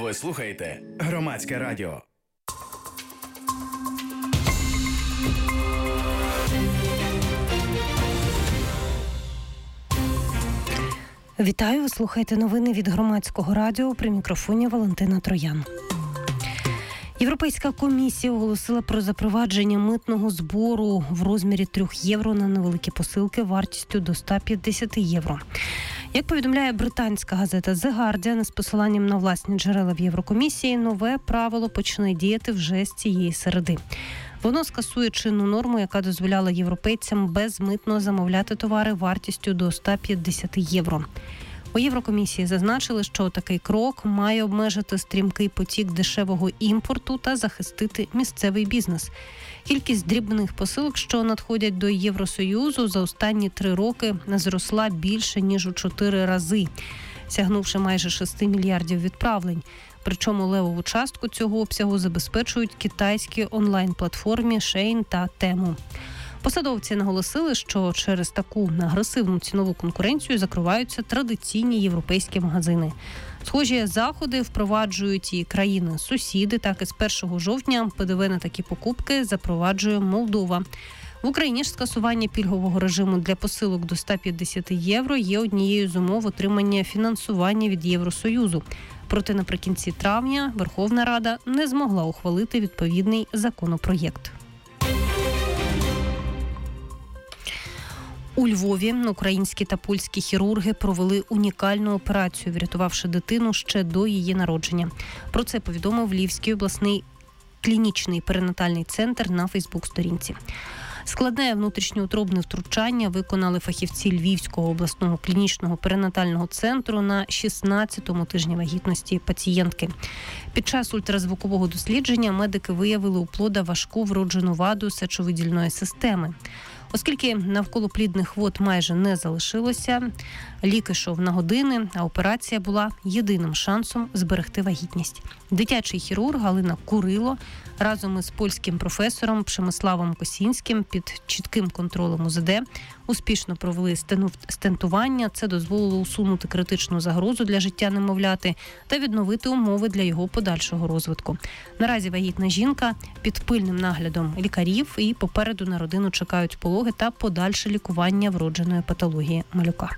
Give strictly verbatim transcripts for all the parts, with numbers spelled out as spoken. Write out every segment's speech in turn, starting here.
Ви слухаєте Громадське радіо. Вітаю, ви слухаєте новини від Громадського радіо, при мікрофоні Валентина Троян. Європейська комісія оголосила про запровадження митного збору в розмірі трьох євро на невеликі посилки вартістю до ста п'ятдесят євро. Як повідомляє британська газета The Guardian з посиланням на власні джерела в Єврокомісії, нове правило почне діяти вже з цієї середи. Воно скасує чинну норму, яка дозволяла європейцям безмитно замовляти товари вартістю до ста п'ятдесят євро. У Єврокомісії зазначили, що такий крок має обмежити стрімкий потік дешевого імпорту та захистити місцевий бізнес. Кількість дрібних посилок, що надходять до Євросоюзу, за останні три роки зросла більше, ніж у чотири рази, сягнувши майже шести мільярдів відправлень. Причому левову частку цього обсягу забезпечують китайські онлайн-платформі Shein та Temu. Посадовці наголосили, що через таку агресивну цінову конкуренцію закриваються традиційні європейські магазини. Схожі заходи впроваджують і країни-сусіди, так і з першого жовтня ПДВ на такі покупки запроваджує Молдова. В Україні ж скасування пільгового режиму для посилок до ста п'ятдесят євро є однією з умов отримання фінансування від Євросоюзу. Проте наприкінці травня Верховна Рада не змогла ухвалити відповідний законопроєкт. У Львові українські та польські хірурги провели унікальну операцію, врятувавши дитину ще до її народження. Про це повідомив Львівський обласний клінічний перинатальний центр на Фейсбук-сторінці. Складне внутрішньоутробне втручання виконали фахівці Львівського обласного клінічного перинатального центру на шістнадцятому тижні вагітності пацієнтки. Під час ультразвукового дослідження медики виявили у плода важку вроджену ваду сечовидільної системи. Оскільки навколо плідних вод майже не залишилося, лік ішов на години, а операція була єдиним шансом зберегти вагітність. Дитячий хірург Галина Курило разом із польським професором Przemysławом Косінським під чітким контролем У З Д успішно провели стентування. Це дозволило усунути критичну загрозу для життя немовляти та відновити умови для його подальшого розвитку. Наразі вагітна жінка під пильним наглядом лікарів, і попереду на родину чекають пологи та подальше лікування вродженої патології малюка.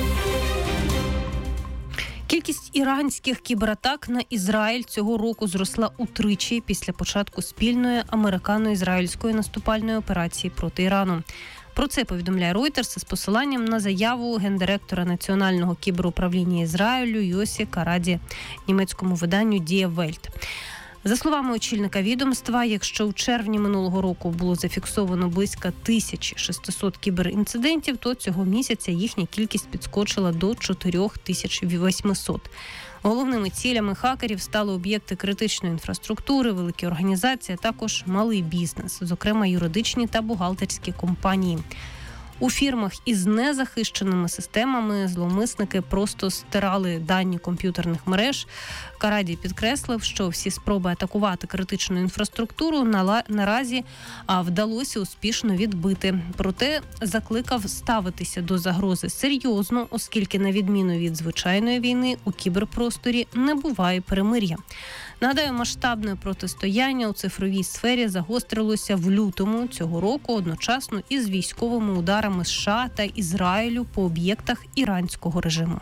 Кількість іранських кібератак на Ізраїль цього року зросла утричі після початку спільної американо-ізраїльської наступальної операції проти Ірану. Про це повідомляє Reuters з посиланням на заяву гендиректора Національного кіберуправління Ізраїлю Йосі Караді німецькому виданню Die Welt. За словами очільника відомства, якщо у червні минулого року було зафіксовано близько тисячі шістсот кіберінцидентів, то цього місяця їхня кількість підскочила до чотири тисячі вісімсот. Головними цілями хакерів стали об'єкти критичної інфраструктури, великі організації, а також малий бізнес, зокрема юридичні та бухгалтерські компанії. У фірмах із незахищеними системами зловмисники просто стирали дані комп'ютерних мереж. Караді підкреслив, що всі спроби атакувати критичну інфраструктуру наразі вдалося успішно відбити. Проте закликав ставитися до загрози серйозно, оскільки на відміну від звичайної війни у кіберпросторі не буває перемир'я. Нагадаю, масштабне протистояння у цифровій сфері загострилося в лютому цього року одночасно із військовими ударами США та Ізраїлю по об'єктах іранського режиму.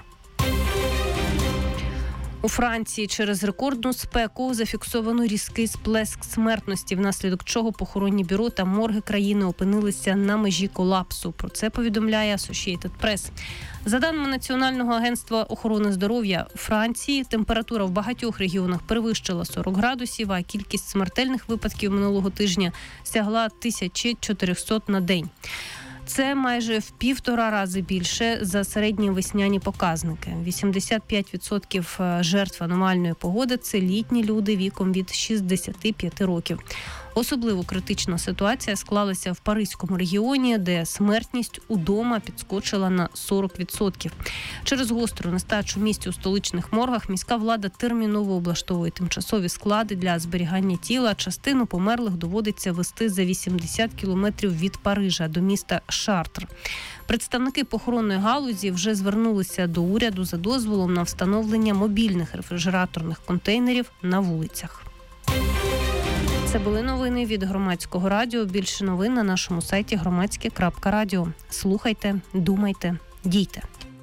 У Франції через рекордну спеку зафіксовано різкий сплеск смертності, внаслідок чого похоронні бюро та морги країни опинилися на межі колапсу. Про це повідомляє Associated Press. За даними Національного агентства охорони здоров'я Франції, температура в багатьох регіонах перевищила сорок градусів, а кількість смертельних випадків минулого тижня сягла тисяча чотириста на день. Це майже в півтора рази більше за середні весняні показники. вісімдесят п'ять відсотків жертв аномальної погоди – це літні люди віком від шістдесят п'ять років. Особливо критична ситуація склалася в Паризькому регіоні, де смертність удома підскочила на сорок відсотків. Через гостру нестачу місць у столичних моргах міська влада терміново облаштовує тимчасові склади для зберігання тіла. Частину померлих доводиться вести за вісімдесят кілометрів від Парижа до міста Шартр. Представники похоронної галузі вже звернулися до уряду за дозволом на встановлення мобільних рефрижераторних контейнерів на вулицях. Це були новини від Громадського радіо. Більше новин на нашому сайті громадське крапка радіо. Слухайте, думайте, дійте.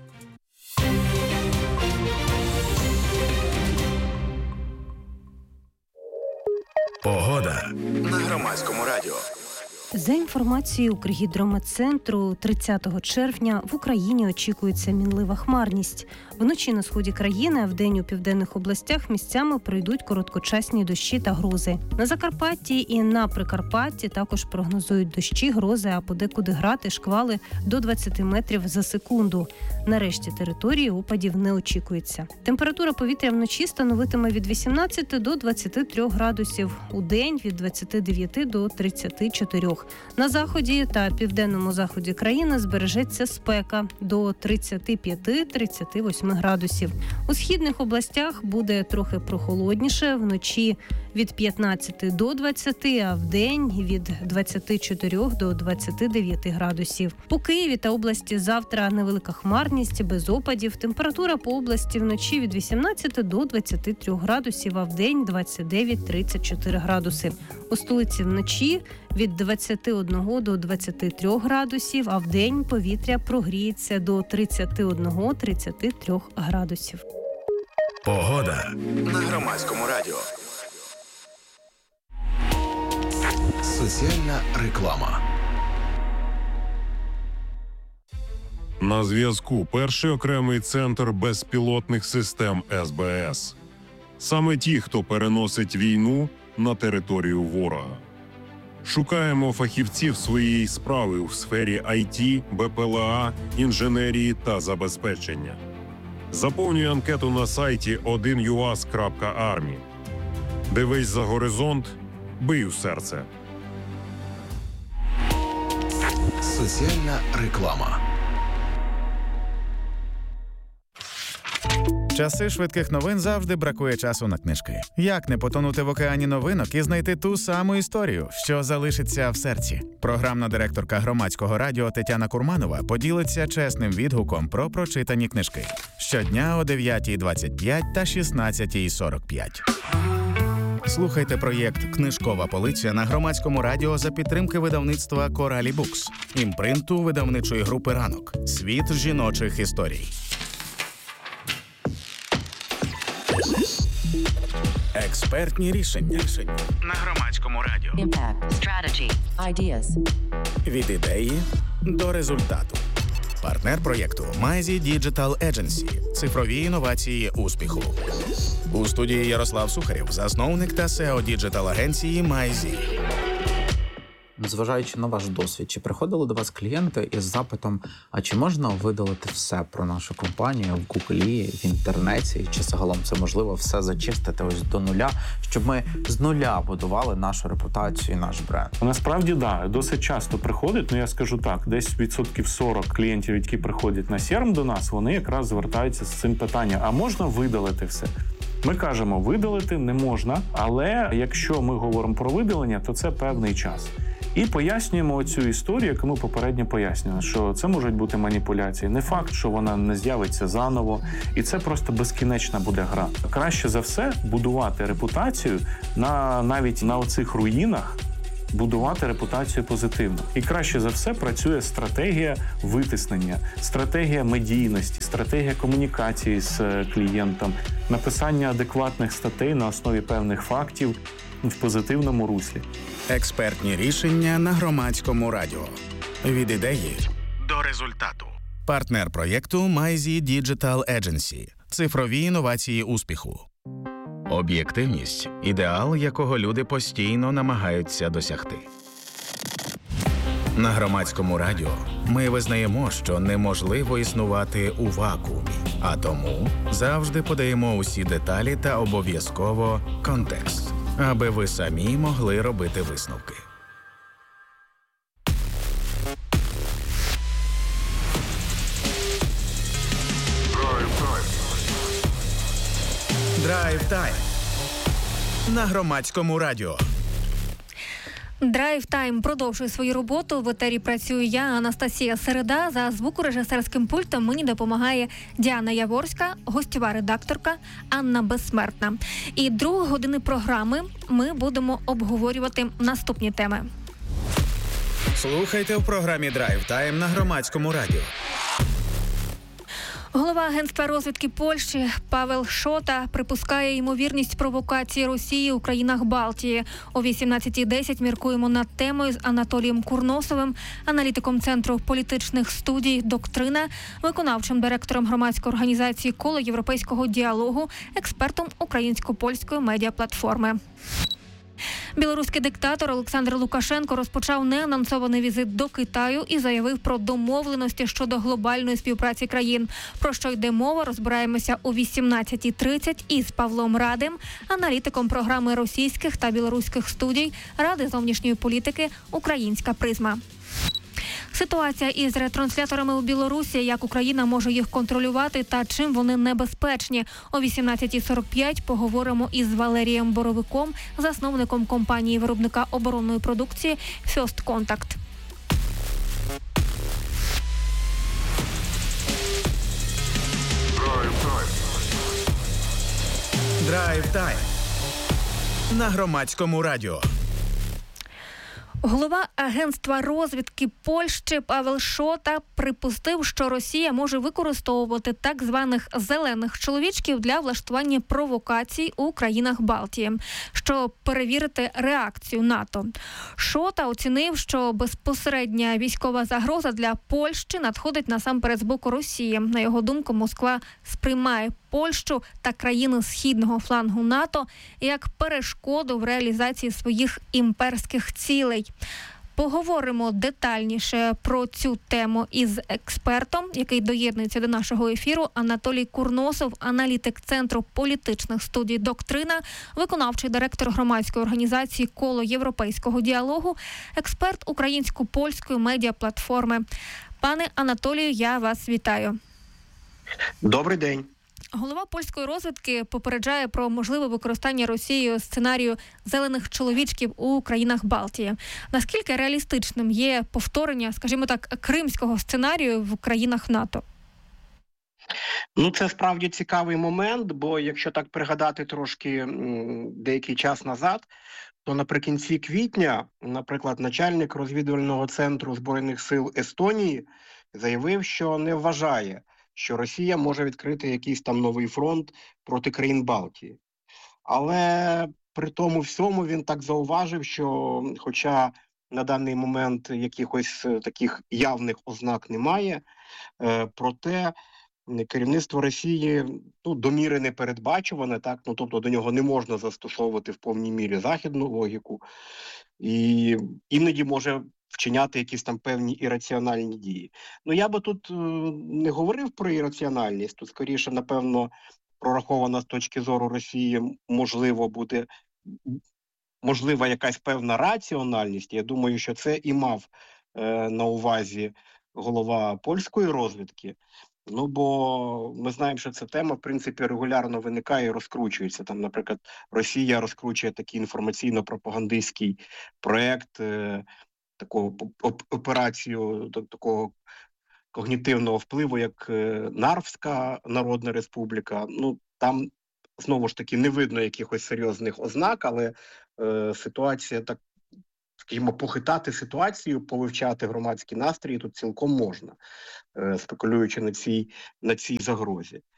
Погода на Громадському радіо. За інформацією Укргідрометцентру, тридцятого червня в Україні очікується мінлива хмарність. Вночі на сході країни, а вдень у південних областях місцями пройдуть короткочасні дощі та грози. На Закарпатті і на Прикарпатті також прогнозують дощі, грози, а подекуди град і шквали до двадцять метрів за секунду. На решті території опадів не очікується. Температура повітря вночі становитиме від вісімнадцяти до двадцяти трьох градусів, у день від двадцяти дев'яти до тридцяти чотирьох. На заході та південному заході країни збережеться спека до тридцяти п'яти - тридцяти восьми градусів. У східних областях буде трохи прохолодніше, вночі від п'ятнадцяти до двадцяти, а вдень від двадцяти чотирьох до двадцяти дев'яти градусів. По Києві та області завтра невелика хмарність, без опадів. Температура по області вночі від вісімнадцяти до двадцяти трьох градусів, а вдень двадцять дев'ять - тридцять чотири градуси. У столиці вночі від двадцяти одного до двадцяти трьох градусів, а вдень повітря прогріється до тридцяти одного - тридцяти трьох градусів. Погода на Громадському радіо. Соціальна реклама. На зв'язку перший окремий центр безпілотних систем ес бе ес. Саме ті, хто переносить війну на територію ворога. Шукаємо фахівців своєї справи у сфері ай ті, бе пе ел а, інженерії та забезпечення. Заповнюй анкету на сайті один ю ас крапка армі. Дивись за горизонт, бий у серце. Соціальна реклама. Часи швидких новин завжди бракує часу на книжки. Як не потонути в океані новинок і знайти ту саму історію, що залишиться в серці? Програмна директорка Громадського радіо Тетяна Курманова поділиться чесним відгуком про прочитані книжки. Щодня о дев'ятій двадцять п'ять та шістнадцятій сорок п'ять. Слухайте проєкт «Книжкова полиця» на Громадському радіо за підтримки видавництва «Коралі Букс», імпринту видавничої групи «Ранок». Світ жіночих історій. Експертні рішення. На Громадському радіо. Impact, strategy, ideas. Від ідеї до результату. Партнер проєкту Майзі Digital Agency. Цифрові інновації успіху. У студії Ярослав Сухарєв, засновник та сео діджитал-агенції Майзі. Зважаючи на ваш досвід, чи приходили до вас клієнти із запитом, а чи можна видалити все про нашу компанію в Гуглі, в інтернеті, чи загалом це можливо все зачистити ось до нуля, щоб ми з нуля будували нашу репутацію і наш бренд? Насправді, да, досить часто приходить, ну я скажу так, десь відсотків сорок клієнтів, які приходять на сєрм до нас, вони якраз звертаються з цим питанням, а можна видалити все? Ми кажемо, видалити не можна, але якщо ми говоримо про видалення, то це певний час. І пояснюємо цю історію, яку ми попередньо пояснювали, що це можуть бути маніпуляції. Не факт, що вона не з'явиться заново, і це просто безкінечна буде гра. Краще за все будувати репутацію на навіть на оцих руїнах, будувати репутацію позитивно. І краще за все працює стратегія витиснення, стратегія медійності, стратегія комунікації з клієнтом, написання адекватних статей на основі певних фактів в позитивному руслі. Експертні рішення на Громадському радіо. Від ідеї до результату. Партнер проєкту Майзі Digital Agency. Цифрові інновації успіху. Об'єктивність – ідеал, якого люди постійно намагаються досягти. На Громадському радіо ми визнаємо, що неможливо існувати у вакуумі, а тому завжди подаємо усі деталі та обов'язково контекст, аби ви самі могли робити висновки. Драйв тайм на Громадському радіо. Драйв Тайм продовжує свою роботу. В етері працюю я, Анастасія Середа. За звукорежисерським пультом мені допомагає Діана Яворська, гостьова редакторка Анна Безсмертна. І другої години програми ми будемо обговорювати наступні теми. Слухайте в програмі Драйв Тайм на Громадському радіо. Голова Агентства розвідки Польщі Павел Шота припускає ймовірність провокації Росії у країнах Балтії. О вісімнадцятій десять міркуємо над темою з Анатолієм Курносовим, аналітиком Центру політичних студій «Доктрина», виконавчим директором громадської організації «Коло європейського діалогу», експертом українсько-польської медіаплатформи. Білоруський диктатор Олександр Лукашенко розпочав неанонсований візит до Китаю і заявив про домовленості щодо глобальної співпраці країн. Про що йде мова, розбираємося о вісімнадцятій тридцять із Павлом Радем, аналітиком програми російських та білоруських студій Ради зовнішньої політики «Українська призма». Ситуація із ретрансляторами у Білорусі, як Україна може їх контролювати та чим вони небезпечні. О вісімнадцятій сорок п'ять поговоримо із Валерієм Боровиком, засновником компанії-виробника оборонної продукції First Contact. Драйв Тайм на Громадському радіо. Голова Агентства розвідки Польщі Павел Шота припустив, що Росія може використовувати так званих «зелених чоловічків» для влаштування провокацій у країнах Балтії, щоб перевірити реакцію НАТО. Шота оцінив, що безпосередня військова загроза для Польщі надходить насамперед з боку Росії. На його думку, Москва сприймає Польщу та країни східного флангу НАТО як перешкоду в реалізації своїх імперських цілей. Поговоримо детальніше про цю тему із експертом, який доєднується до нашого ефіру. Анатолій Курносов, аналітик Центру політичних студій «Доктрина», виконавчий директор громадської організації «Коло європейського діалогу», експерт українсько-польської медіаплатформи. Пане Анатолію, я вас вітаю. Добрий день. Голова польської розвідки попереджає про можливе використання Росією сценарію «зелених чоловічків» у країнах Балтії. Наскільки реалістичним є повторення, скажімо так, кримського сценарію в країнах НАТО? Ну, це справді цікавий момент, бо якщо так пригадати трошки м, деякий час назад, то наприкінці квітня, наприклад, начальник розвідувального центру Збройних сил Естонії заявив, що не вважає, що Росія може відкрити якийсь там новий фронт проти країн Балтії. Але при тому всьому він так зауважив, що хоча на даний момент якихось таких явних ознак немає, е, проте керівництво Росії, ну, до міри непередбачуване, так, ну, тобто до нього не можна застосовувати в повній мірі західну логіку, і іноді може вчиняти якісь там певні ірраціональні дії. Ну, я би тут е, не говорив про ірраціональність, тут скоріше, напевно, прорахована з точки зору Росії, можливо, буде, можлива якась певна раціональність. Я думаю, що це і мав е, на увазі голова польської розвідки. Ну, бо ми знаємо, що ця тема, в принципі, регулярно виникає і розкручується. Там, наприклад, Росія розкручує такий інформаційно-пропагандистський проєкт, е, таку операцію такого когнітивного впливу, як Нарвська Народна Республіка. Ну, там, знову ж таки, не видно якихось серйозних ознак, але е, ситуація, так, скажімо, похитати ситуацію, повивчати громадські настрої тут цілком можна, е, спекулюючи на цій, на цій загрозі. Е,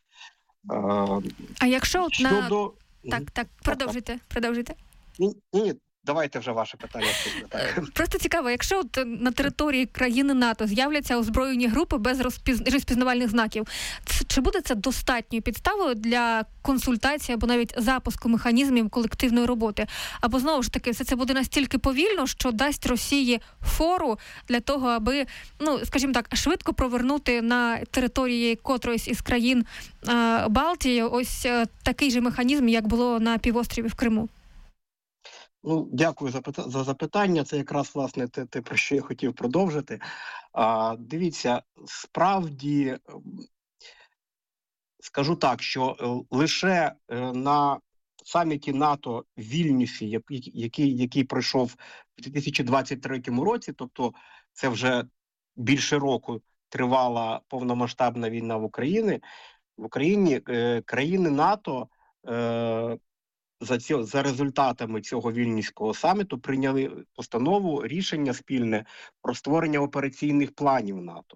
а якщо от щодо... на... Так, так, продовжуйте, продовжуйте. Ні, ні, давайте вже ваше питання. Просто цікаво, якщо от на території країни НАТО з'являться озброєні групи без розпіз... розпізнавальних знаків, чи буде це достатньою підставою для консультації або навіть запуску механізмів колективної роботи? Або, знову ж таки, все це буде настільки повільно, що дасть Росії фору для того, аби, ну, скажімо так, швидко провернути на території котроїсь із країн е- Балтії ось е- такий же механізм, як було на півострові в Криму? Ну, дякую за, за запитання. Це якраз, власне, те, те, про що я хотів продовжити. А, дивіться, справді, скажу так, що лише на саміті НАТО в Вільнюсі, який, який, який пройшов у дві тисячі двадцять третьому році, тобто це вже більше року тривала повномасштабна війна в Україні, в Україні е, країни НАТО е, за, ці, за результатами цього Вільнюського саміту прийняли постанову, рішення спільне про створення операційних планів НАТО.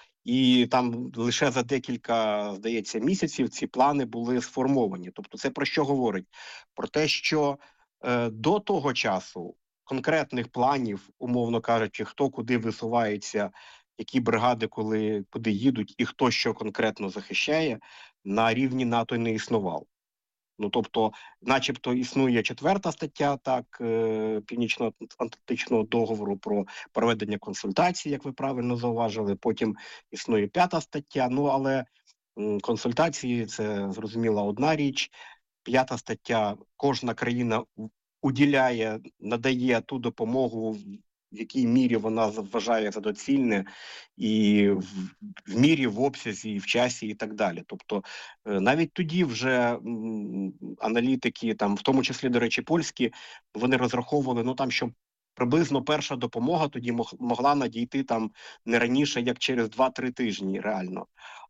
І там лише за декілька, здається, місяців ці плани були сформовані. Тобто це про що говорить? Про те, що е, до того часу конкретних планів, умовно кажучи, хто куди висувається, які бригади коли, куди їдуть і хто що конкретно захищає, на рівні НАТО не існував. Ну, тобто, начебто існує четверта стаття, так, е, Північно-Атлантичного договору про проведення консультацій, як ви правильно зауважили, потім існує п'ята стаття, ну, але м, консультації – це, зрозуміла, одна річ, п'ята стаття, кожна країна уділяє, надає ту допомогу, в якій мірі вона вважає за доцільне, і в, в мірі, в обсязі, в часі і так далі. Тобто навіть тоді вже м, аналітики, там, в тому числі, до речі, польські, вони розраховували, ну там, що приблизно перша допомога тоді мог, могла надійти там не раніше, як через два-три тижні, реально.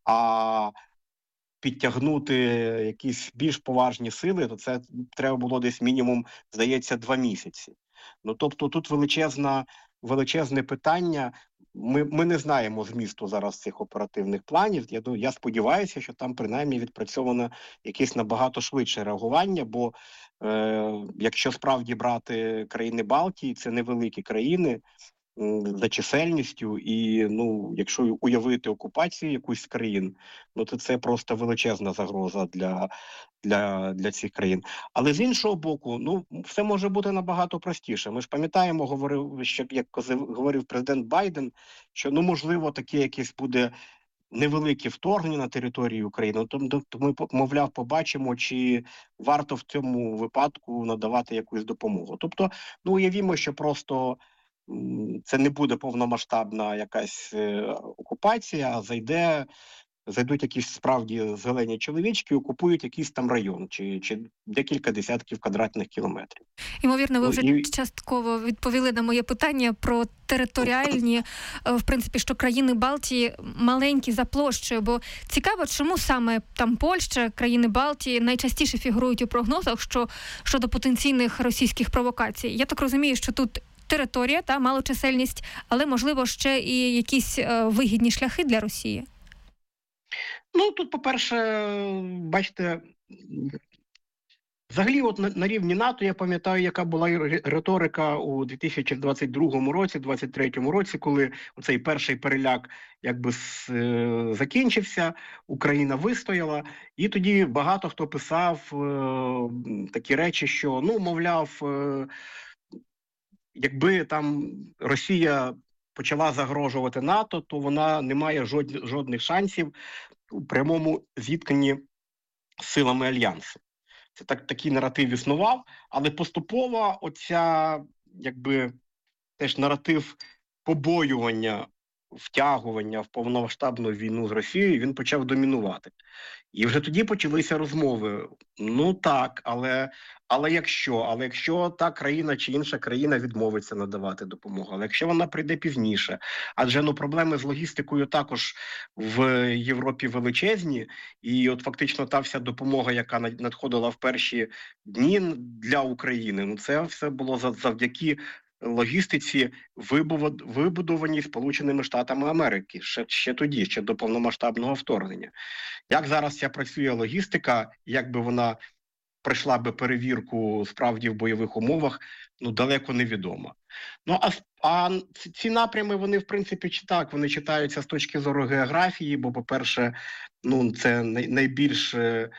А підтягнути якісь більш поважні сили, то це треба було десь мінімум, здається, два місяці. Ну, тобто тут величезна, величезне питання. Ми, ми не знаємо змісту зараз цих оперативних планів. Я, я сподіваюся, що там принаймні відпрацьовано якесь набагато швидше реагування, бо е, якщо справді брати країни Балтії, це невеликі країни за чисельністю, і ну, якщо уявити окупацію якусь з країн, ну то це просто величезна загроза для, для, для цих країн. Але з іншого боку, ну все може бути набагато простіше. Ми ж пам'ятаємо, говорив, що як говорив президент Байден, що ну можливо таке якесь буде невелике вторгнення на територію України, то, то ми, мовляв, побачимо, чи варто в цьому випадку надавати якусь допомогу. Тобто, ну уявімо, що просто це не буде повномасштабна якась е, окупація, а зайде, зайдуть якісь справді зелені чоловічки, окупують якийсь там район чи, чи декілька десятків квадратних кілометрів. Ймовірно, ви вже ну, і... частково відповіли на моє питання про територіальні, в принципі, що країни Балтії маленькі за площею, бо цікаво, чому саме там Польща, країни Балтії найчастіше фігурують у прогнозах що, щодо потенційних російських провокацій. Я так розумію, що тут територія, та малочисельність, але, можливо, ще і якісь е, вигідні шляхи для Росії? Ну, тут, по-перше, бачите, взагалі от на, на рівні НАТО я пам'ятаю, яка була риторика у дві тисячі двадцять другому році, двадцять третьому році, коли цей перший переляк якби з, е, закінчився, Україна вистояла, і тоді багато хто писав е, такі речі, що, ну, мовляв, е, якби там Росія почала загрожувати НАТО, то вона не має жодних, жодних шансів у прямому зіткненні з силами Альянсу. Це так, такий наратив існував, але поступово оця, якби, теж наратив побоювання, втягування в повномасштабну війну з Росією, він почав домінувати. І вже тоді почалися розмови. Ну так, але, але якщо, але якщо та країна чи інша країна відмовиться надавати допомогу, але якщо вона прийде пізніше, адже ну проблеми з логістикою також в Європі величезні, і от фактично та вся допомога, яка надходила в перші дні для України, ну це все було завдяки логістиці, вибудовані Сполученими Штатами Америки ще, ще тоді, ще до повномасштабного вторгнення. Як зараз ця працює логістика, як би вона пройшла би перевірку справді в бойових умовах, ну далеко невідомо. Ну а, а ці напрями, вони в принципі чи так, вони читаються з точки зору географії, бо, по-перше, ну це най, найбільш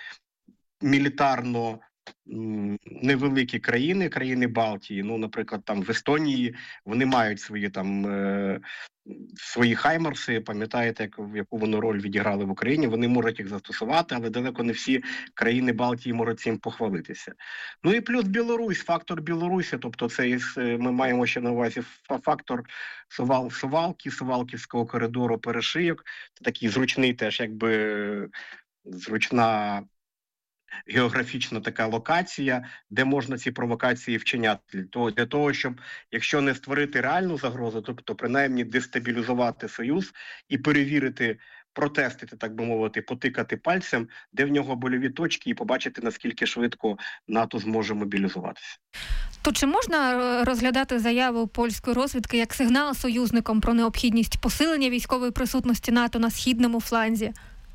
мілітарно невеликі країни, країни Балтії, ну, наприклад, там в Естонії вони мають свої там е, свої хаймарси, пам'ятаєте, як, яку вони роль відіграли в Україні, вони можуть їх застосувати, але далеко не всі країни Балтії можуть цим похвалитися. Ну і плюс Білорусь, фактор Білорусі, тобто це ми маємо ще на увазі фактор Сувал, Сувалки, Сувалківського коридору перешийок, це такий зручний теж, якби зручна географічна така локація, де можна ці провокації вчиняти. То для того, щоб, якщо не створити реальну загрозу, тобто принаймні дестабілізувати Союз і перевірити, протестити, так би мовити, потикати пальцем, де в нього больові точки, і побачити, наскільки швидко НАТО зможе мобілізуватися. То чи можна розглядати заяву польської розвідки як сигнал союзникам про необхідність посилення військової присутності НАТО на східному фланзі?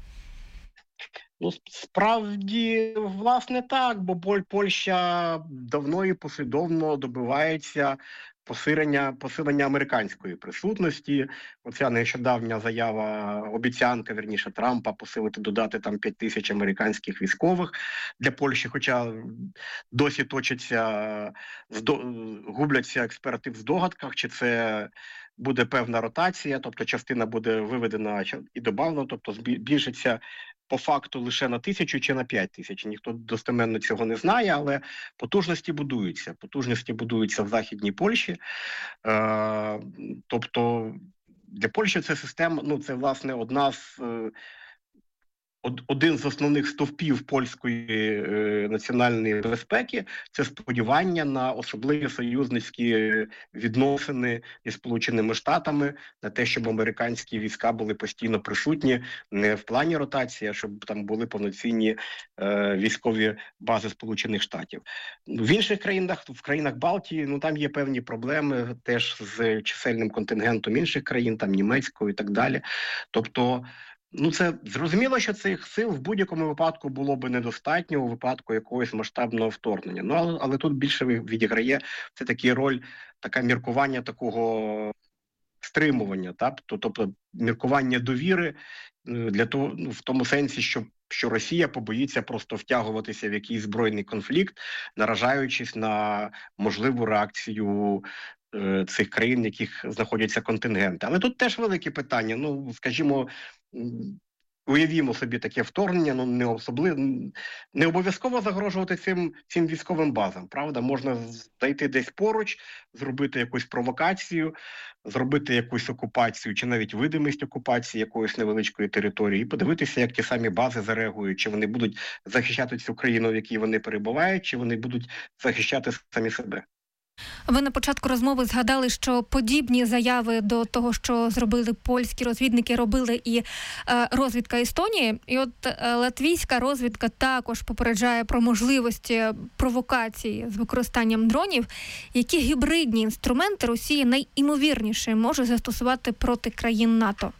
Ну, справді, власне, так, бо Поль, Польща давно і послідовно добивається посилення, посилення американської присутності. Оця нещодавня заява, обіцянка, вірніше, Трампа посилити, додати там п'ять тисяч американських військових для Польщі, хоча досі точаться, губляться експерти в здогадках, чи це буде певна ротація, тобто частина буде виведена і добавлена, тобто збільшиться по факту лише на тисячу чи на п'ять тисяч. Ніхто достеменно цього не знає, але потужності будуються. Потужності будуються в Західній Польщі. Е, тобто для Польщі це система, ну це, власне, одна з... Е, Один з основних стовпів польської е, національної безпеки – це сподівання на особливі союзницькі відносини із Сполученими Штатами, на те, щоб американські війська були постійно присутні не в плані ротації, а щоб там були повноцінні е, військові бази Сполучених Штатів. В інших країнах, в країнах Балтії, ну там є певні проблеми теж з чисельним контингентом інших країн, там німецькою і так далі. Тобто, ну, це зрозуміло, що цих сил в будь-якому випадку було би недостатньо у випадку якогось масштабного вторгнення. Ну, але, але тут більше відіграє це такий роль, таке міркування такого стримування, так? Тобто міркування довіри для того, ну, в тому сенсі, що, що Росія побоїться просто втягуватися в якийсь збройний конфлікт, наражаючись на можливу реакцію цих країн, в яких знаходяться контингенти. Але тут теж велике питання. Ну, скажімо, уявімо собі таке вторгнення, ну не особливо, не обов'язково загрожувати цим, цим військовим базам, правда? Можна зайти десь поруч, зробити якусь провокацію, зробити якусь окупацію, чи навіть видимість окупації якоїсь невеличкої території, і подивитися, як ті самі бази зареагують, чи вони будуть захищати цю країну, в якій вони перебувають, чи вони будуть захищати самі себе. Ви на початку розмови згадали, що подібні заяви до того, що зробили польські розвідники, робили і е, розвідка Естонії. І от е, латвійська розвідка також попереджає про можливості провокації з використанням дронів. Які гібридні інструменти Росія найімовірніше може застосувати проти країн НАТО?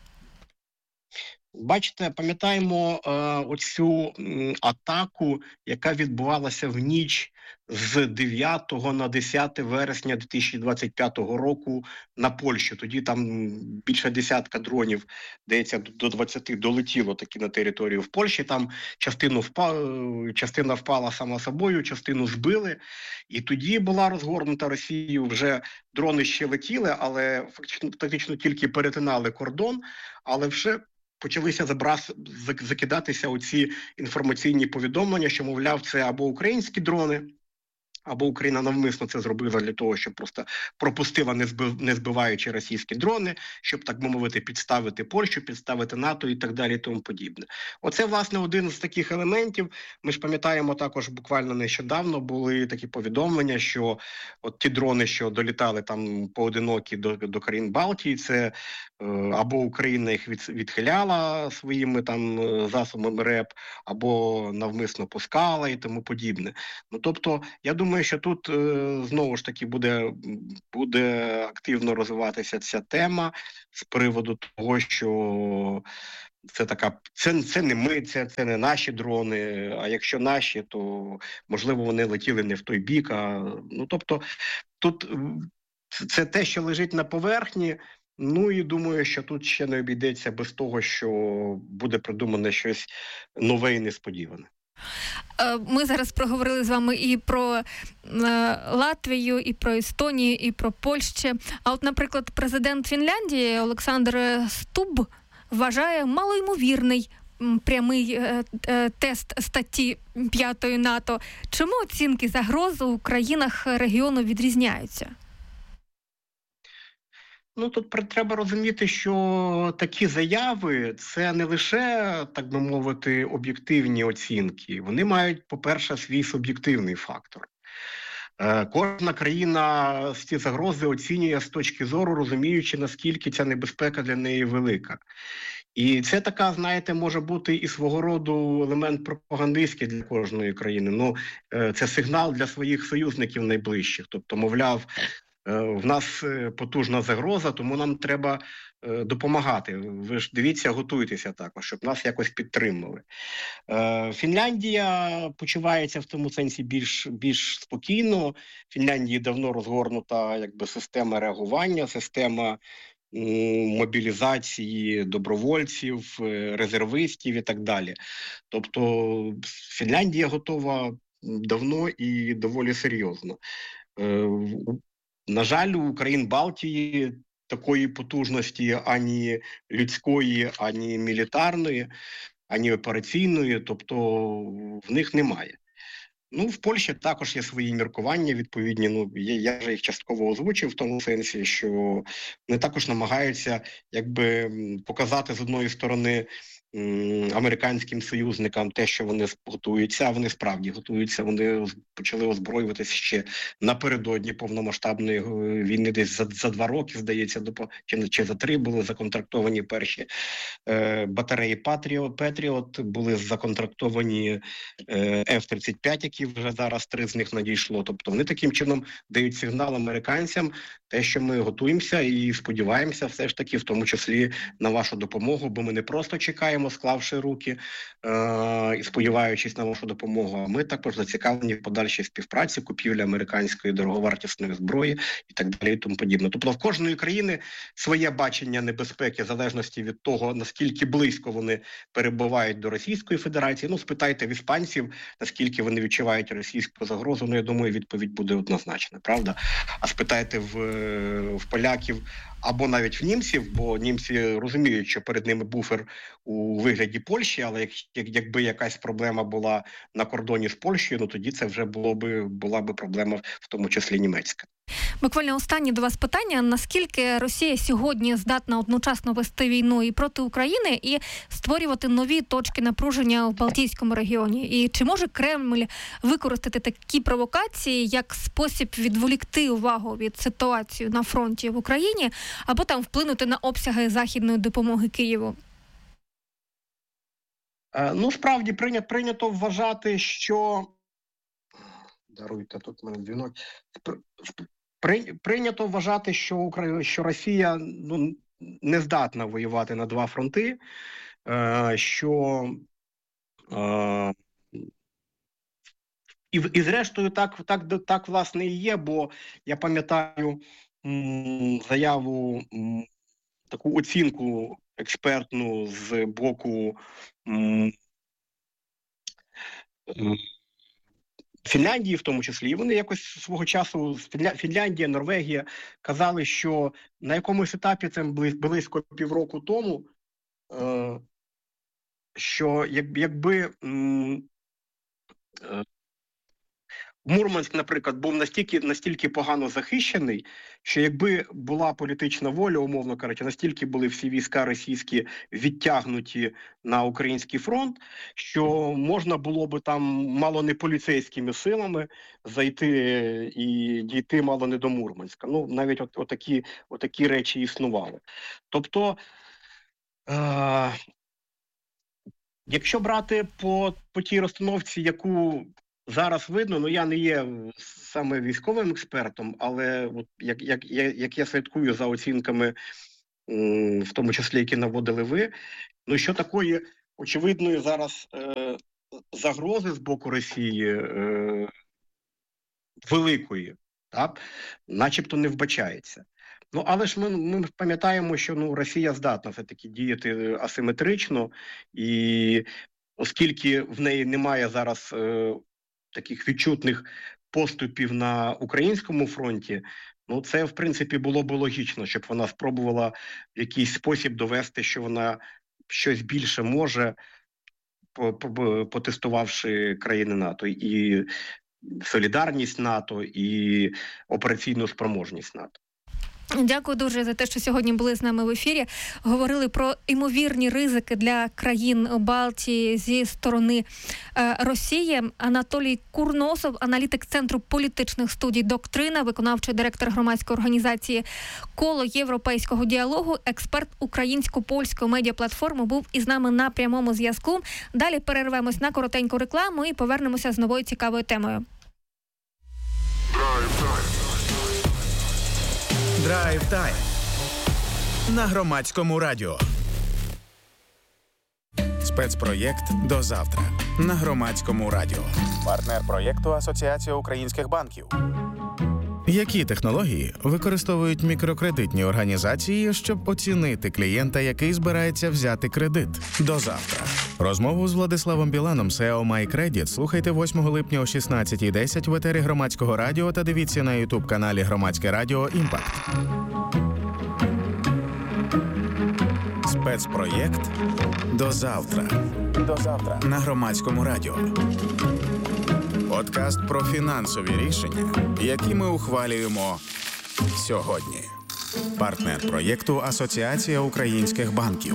Бачите, пам'ятаємо е, оцю м, атаку, яка відбувалася в ніч з дев'ятого на десяте вересня дві тисячі двадцять п'ятого року на Польщу. Тоді там більше десятка дронів, здається, до двадцяти долетіло таки на територію в Польщі. Там частину впала, частина впала сама собою, частину збили. І тоді була розгорнута Росією, вже дрони ще летіли, але фактично, фактично тільки перетинали кордон, але вже почалися забрас... закидатися оці інформаційні повідомлення, що, мовляв, це або українські дрони, або Україна навмисно це зробила для того, щоб просто пропустила, не, збив... не збиваючи російські дрони, щоб, так би мовити, підставити Польщу, підставити НАТО і так далі і тому подібне. Оце, власне, один з таких елементів. Ми ж пам'ятаємо, також буквально нещодавно були такі повідомлення, що от ті дрони, що долітали там поодинокі до, до країн Балтії, це е, або Україна їх від, відхиляла своїми там засобами РЕП, або навмисно пускала і тому подібне. Ну, тобто, я думаю, Думаю, що тут е, знову ж таки буде, буде активно розвиватися ця тема з приводу того, що це така, це, це не ми, це, це не наші дрони, а якщо наші, то можливо вони летіли не в той бік. А, ну, тобто тут це те, що лежить на поверхні. Ну і думаю, що тут ще не обійдеться без того, що буде придумане щось нове і несподіване. Ми зараз проговорили з вами і про е, Латвію, і про Естонію, і про Польщу. А от, наприклад, президент Фінляндії Олександр Стуб вважає малоймовірний прямий е, е, тест статті п'ятої НАТО. Чому оцінки загроз у країнах регіону відрізняються? Ну, тут треба розуміти, що такі заяви – це не лише, так би мовити, об'єктивні оцінки. Вони мають, по-перше, свій суб'єктивний фактор. Кожна країна ці загрози оцінює з точки зору, розуміючи, наскільки ця небезпека для неї велика. І це така, знаєте, може бути і свого роду елемент пропагандистський для кожної країни. Ну, це сигнал для своїх союзників найближчих. Тобто, мовляв, в нас потужна загроза, тому нам треба допомагати. Ви ж дивіться, готуйтеся також, щоб нас якось підтримали. Фінляндія почувається в тому сенсі більш, більш спокійно. В Фінляндії давно розгорнута якби система реагування, система мобілізації добровольців, резервистів і так далі. Тобто Фінляндія готова давно і доволі серйозно. На жаль, у країн Балтії такої потужності ані людської, ані мілітарної, ані операційної, тобто в них немає. Ну, в Польщі також є свої міркування відповідні. Ну, я, я вже їх частково озвучив в тому сенсі, що вони також намагаються якби показати з одної сторони американським союзникам те, що вони готуються, а вони справді готуються. Вони почали озброюватися ще напередодні повномасштабної війни, десь за, за два роки, здається, до, чи, чи за три були законтрактовані перші е, батареї Патріот, Петріот, були законтрактовані е, еф тридцять п'ять, які вже зараз три з них надійшло. Тобто вони таким чином дають сигнал американцям, те, що ми готуємося і сподіваємося все ж таки, в тому числі на вашу допомогу, бо ми не просто чекаємо, склавши руки е- і сподіваючись на вашу допомогу, а ми також зацікавлені в подальшій співпраці, купівлі американської дороговартісної зброї і так далі і тому подібне. Тобто в кожної країни своє бачення небезпеки в залежності від того, наскільки близько вони перебувають до Російської Федерації. Ну, спитайте в іспанців, наскільки вони відчувають російську загрозу, ну, я думаю, відповідь буде однозначна, правда? А спитайте в, в поляків або навіть в німців, бо німці розуміють, що перед ними буфер у вигляді Польщі, але як, як, якби якась проблема була на кордоні з Польщею, ну тоді це вже було би, була би проблема, в тому числі німецька. Буквально останнє до вас питання. Наскільки Росія сьогодні здатна одночасно вести війну і проти України, і створювати нові точки напруження в Балтійському регіоні? І чи може Кремль використати такі провокації як спосіб відволікти увагу від ситуації на фронті в Україні, або там вплинути на обсяги західної допомоги Києву? Ну, справді, прийнято, прийнято вважати, що... Даруйте, тут в мене дзвінок. Прийнято вважати, що Україна, що Росія ну, не здатна воювати на два фронти, що і, і зрештою так, так, так власне і є, бо я пам'ятаю заяву, таку оцінку експертну з боку Фінляндії в тому числі, і вони якось свого часу, Фінляндія, Норвегія, казали, що на якомусь етапі, це близько півроку тому, що якби Мурманськ, наприклад, був настільки, настільки погано захищений, що якби була політична воля, умовно кажучи, настільки були всі війська російські відтягнуті на український фронт, що можна було би там мало не поліцейськими силами зайти і дійти мало не до Мурманська. Ну, навіть от, отакі, отакі речі існували. Тобто, е- якщо брати по, по тій розстановці, яку зараз видно, ну я не є саме військовим експертом, але от як, як, як я слідкую за оцінками, в тому числі, які наводили ви, ну що такої очевидної зараз е, загрози з боку Росії е, великої, так, начебто не вбачається. Ну, але ж ми, ми пам'ятаємо, що ну, Росія здатна все-таки діяти асиметрично, і оскільки в неї немає зараз е, таких відчутних поступів на українському фронті, ну це, в принципі, було б логічно, щоб вона спробувала в якийсь спосіб довести, що вона щось більше може, потестувавши країни НАТО, і солідарність НАТО, і операційну спроможність НАТО. Дякую дуже за те, що сьогодні були з нами в ефірі. Говорили про імовірні ризики для країн Балтії зі сторони е, Росії. Анатолій Курносов, аналітик Центру політичних студій «Доктрина», виконавчий директор громадської організації «Коло європейського діалогу», експерт українсько-польської медіаплатформи, був із нами на прямому зв'язку. Далі перервемось на коротеньку рекламу і повернемося з новою цікавою темою. Драйв тайм на Громадському радіо. Спецпроєкт «До завтра» на Громадському радіо. Партнер проєкту Асоціація українських банків. Які технології використовують мікрокредитні організації, щоб оцінити клієнта, який збирається взяти кредит? До завтра. Розмову з Владиславом Біланом, сі і о MyCredit, слухайте восьмого липня о шістнадцятій десять в етері Громадського радіо та дивіться на ютуб-каналі Громадське радіо «Імпакт». Спецпроєкт «До завтра». До завтра на Громадському радіо. Подкаст про фінансові рішення, які ми ухвалюємо сьогодні. Партнер проєкту Асоціація українських банків.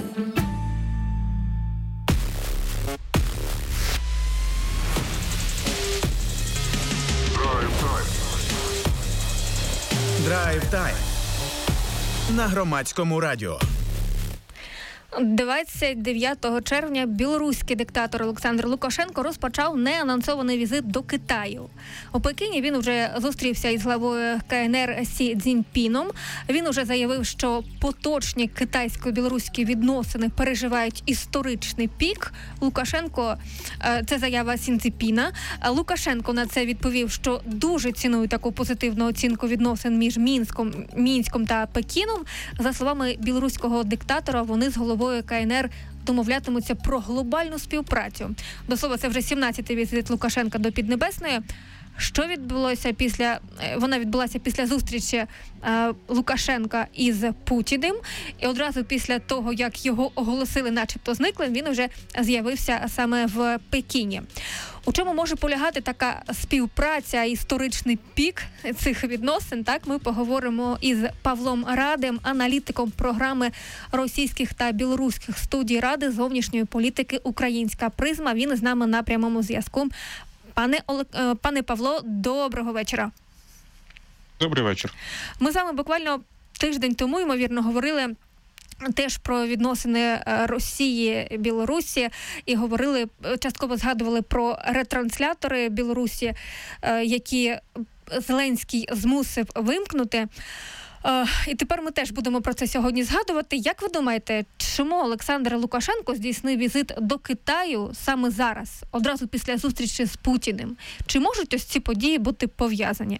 Драйв тайм на Громадському радіо. двадцять дев'ятого червня білоруський диктатор Олександр Лукашенко розпочав неанонсований візит до Китаю. У Пекіні він вже зустрівся із главою ка ен ер Сі Цзіньпіном. Він уже заявив, що поточні китайсько-білоруські відносини переживають історичний пік. Лукашенко, це заява Сі Цзіньпіна. Лукашенко на це відповів, що дуже цінує таку позитивну оцінку відносин між Мінськом, Мінськом та Пекіном. За словами білоруського диктатора, вони з головою ка ен ер домовлятимуться про глобальну співпрацю. До слова, це вже сімнадцятий візит Лукашенка до Піднебесної. Що відбулося після... Вона відбулася після зустрічі е, Лукашенка із Путіним. І одразу після того, як його оголосили начебто зниклим, він вже з'явився саме в Пекіні. У чому може полягати така співпраця, історичний пік цих відносин? Так, ми поговоримо із Павлом Радем, аналітиком програми російських та білоруських студій Ради зовнішньої політики «Українська призма». Він з нами на прямому зв'язку. Пане Олег, пане Павло, доброго вечора. Добрий вечір. Ми з вами буквально тиждень тому, ймовірно, говорили теж про відносини Росії, Білорусі, і говорили, частково згадували про ретранслятори Білорусі, які Зеленський змусив вимкнути. І тепер ми теж будемо про це сьогодні згадувати. Як ви думаєте, чому Олександр Лукашенко здійснив візит до Китаю саме зараз, одразу після зустрічі з Путіним? Чи можуть ось ці події бути пов'язані?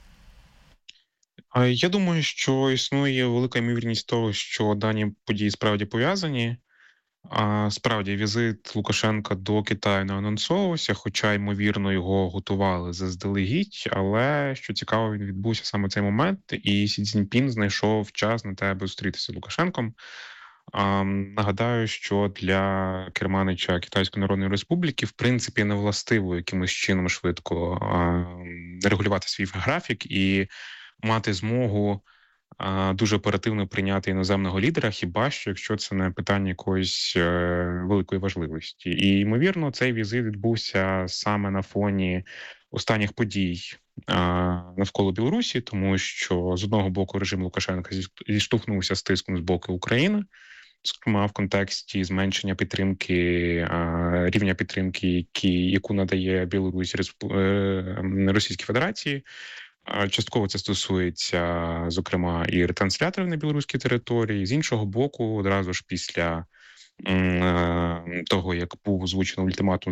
Я думаю, що існує велика ймовірність того, що дані події справді пов'язані. А справді, візит Лукашенка до Китаю не анонсовувався, хоча, ймовірно, його готували заздалегідь, але, що цікаво, він відбувся саме в цей момент, і Сі Цзіньпін знайшов час на те, аби зустрітися з Лукашенком. А, нагадаю, що для керманича Китайської Народної Республіки, в принципі, не властиво якимось чином швидко а, регулювати свій графік і мати змогу дуже оперативно прийняти іноземного лідера, хіба що, якщо це не питання якоїсь е, великої важливості. І, ймовірно, цей візит відбувся саме на фоні останніх подій е, навколо Білорусі, тому що, з одного боку, режим Лукашенка зіштовхнувся з тиском з боку України, зокрема, в контексті зменшення підтримки, е, рівня підтримки, які, яку надає Білорусь е, Російській Федерації. Частково це стосується, зокрема, і ретрансляторів на білоруській території. З іншого боку, одразу ж після того, як був озвучено ультиматум